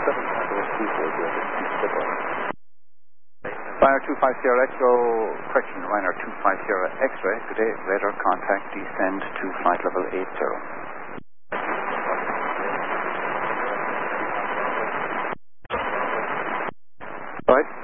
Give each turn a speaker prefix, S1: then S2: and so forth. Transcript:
S1: Ryanair 250 Echo, question, Ryanair 250 X-ray, good day, radar contact, descend to flight level 80. Right.